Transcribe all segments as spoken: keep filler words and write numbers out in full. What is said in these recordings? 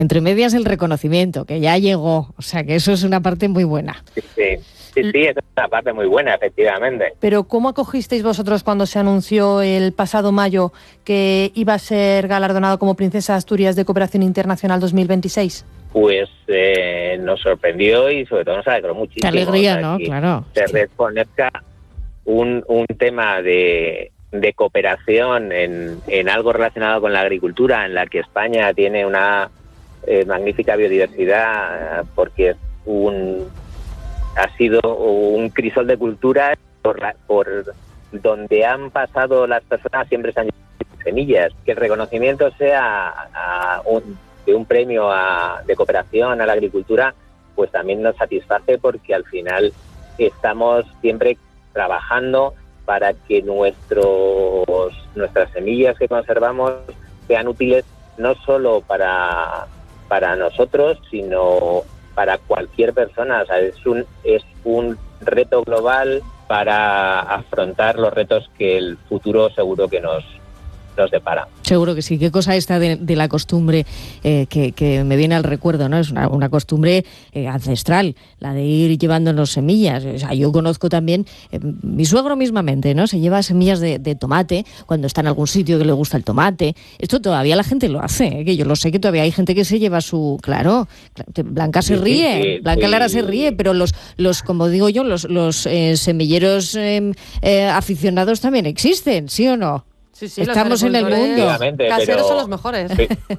Entre medias el reconocimiento, que ya llegó, o sea que eso es una parte muy buena. Sí, sí, sí, sí, es una parte muy buena, efectivamente. Pero ¿cómo acogisteis vosotros cuando se anunció el pasado mayo que iba a ser galardonado como Princesa Asturias de Cooperación Internacional dos mil veintiséis? Pues eh, nos sorprendió y sobre todo nos alegró muchísimo. Qué alegría, o sea, ¿no? Claro. Se reconozca un, un tema de, de cooperación en, en algo relacionado con la agricultura, en la que España tiene una eh, magnífica biodiversidad, porque es un ha sido un crisol de cultura por, la, por donde han pasado las personas, siempre se han llevado semillas. Que el reconocimiento sea a un, de un premio a, de cooperación a la agricultura, pues también nos satisface, porque al final estamos siempre trabajando para que nuestros nuestras semillas que conservamos sean útiles no solo para, para nosotros, sino para cualquier persona. O sea, es un es un reto global para afrontar los retos que el futuro seguro que nos nos depara. Seguro que sí. Qué cosa esta de, de la costumbre eh, que, que me viene al recuerdo, ¿no? Es una, una costumbre eh, ancestral, la de ir llevándonos semillas. O sea, yo conozco también, eh, mi suegro mismamente, ¿no? Se lleva semillas de, de tomate cuando está en algún sitio que le gusta el tomate. Esto todavía la gente lo hace, ¿eh? Que yo lo sé, que todavía hay gente que se lleva su... Claro, Blanca se ríe, sí, sí, Blanca sí. Lara se ríe, pero los, los como digo yo, los, los eh, semilleros eh, eh, aficionados también existen, ¿sí o no? Sí, sí, estamos en el mundo. Caseros pero, son los mejores.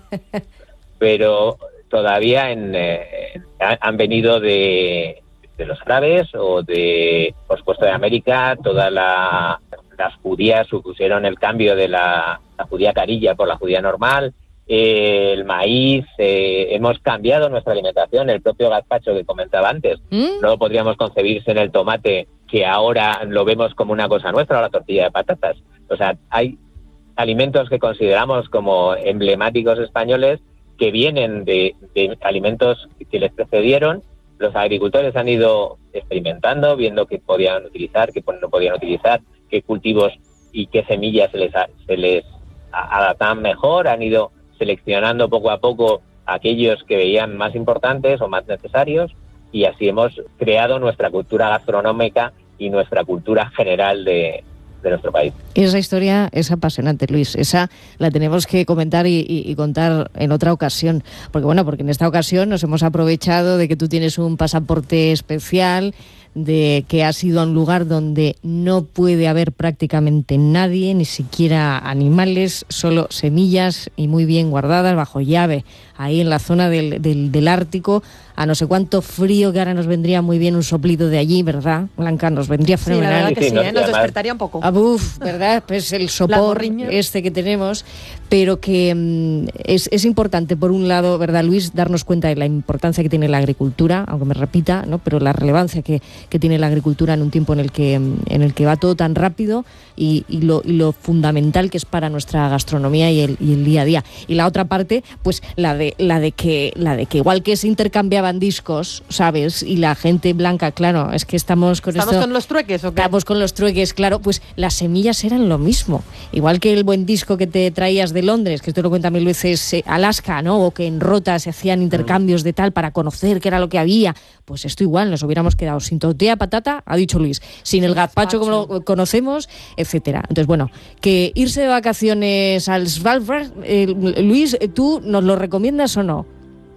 Pero todavía en, eh, han venido de, de los árabes o de, por supuesto, de América. Todas la, las judías supusieron el cambio de la, la judía carilla por la judía normal. Eh, el maíz, eh, hemos cambiado nuestra alimentación. El propio gazpacho que comentaba antes, ¿Mm? no podríamos concebirse en el tomate, que ahora lo vemos como una cosa nuestra, o la tortilla de patatas. O sea, hay alimentos que consideramos como emblemáticos españoles que vienen de, de alimentos que les precedieron. Los agricultores han ido experimentando, viendo qué podían utilizar, qué no podían utilizar, qué cultivos y qué semillas se les, se les adaptan mejor. Han ido seleccionando poco a poco aquellos que veían más importantes o más necesarios, y así hemos creado nuestra cultura gastronómica y nuestra cultura general de de nuestro país. Esa historia es apasionante, Luis. Esa la tenemos que comentar y, y, y contar en otra ocasión. Porque bueno, porque en esta ocasión nos hemos aprovechado de que tú tienes un pasaporte especial, de que has ido a un lugar donde no puede haber prácticamente nadie, ni siquiera animales, solo semillas y muy bien guardadas bajo llave, ahí en la zona del, del, del Ártico, a no sé cuánto frío, que ahora nos vendría muy bien un soplito de allí, ¿verdad, Blanca? Nos vendría fenomenal. Sí, la verdad que sí, sí, ¿eh? Nos despertaría un poco. Ah, uf, ¿verdad? Pues el sopor este que tenemos, pero que mm, es, es importante, por un lado, ¿verdad, Luis?, darnos cuenta de la importancia que tiene la agricultura, aunque me repita, ¿no?, pero la relevancia que, que tiene la agricultura en un tiempo en el que, en el que va todo tan rápido, y, y, lo, y lo fundamental que es para nuestra gastronomía y el, y el día a día. Y la otra parte, pues la de la de que la de que igual que se intercambiaban discos, ¿sabes? Y la gente, Blanca, claro, es que estamos con ¿Estamos esto, con los trueques o qué? Estamos con los trueques, claro, pues las semillas eran lo mismo. Igual que el buen disco que te traías de Londres, que esto lo cuenta mil veces eh, Alaska, ¿no? O que en Rota se hacían intercambios de tal para conocer qué era lo que había. Pues esto igual, nos hubiéramos quedado sin tortilla de patata, ha dicho Luis, sin el gazpacho como lo conocemos, etcétera. Entonces, bueno, que irse de vacaciones al Svalbard, eh, Luis, ¿tú nos lo recomiendas o no?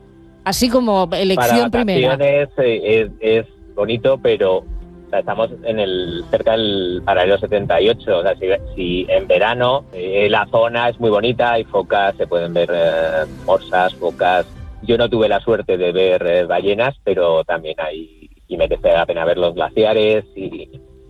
Así como elección Para primera. vacaciones eh, es, es bonito, pero o sea, estamos en el cerca del paralelo setenta y ocho. O sea, si, si en verano eh, la zona es muy bonita, hay focas, se pueden ver eh, morsas, focas. Yo no tuve la suerte de ver eh, ballenas, pero también hay, y merece la pena ver los glaciares y,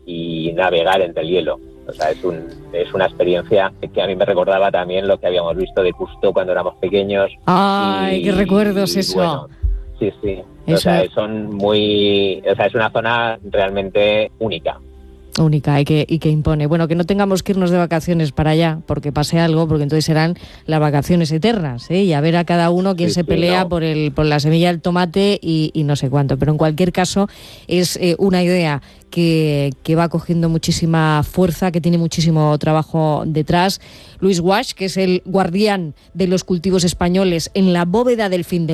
y navegar entre el hielo. O sea, es un es una experiencia que a mí me recordaba también lo que habíamos visto de Cousteau cuando éramos pequeños. ¡Ay, y, qué recuerdos eso! Bueno, sí, sí. Eso. O sea, son muy... O sea, es una zona realmente única. única y que, y que impone. Bueno, que no tengamos que irnos de vacaciones para allá porque pase algo, porque entonces serán las vacaciones eternas, ¿eh? Y a ver a cada uno quién sí, se sí, pelea no. por el por la semilla del tomate y, y no sé cuánto. Pero en cualquier caso es eh, una idea que, que va cogiendo muchísima fuerza, que tiene muchísimo trabajo detrás. Luis Guasch, que es el guardián de los cultivos españoles en la bóveda del fin del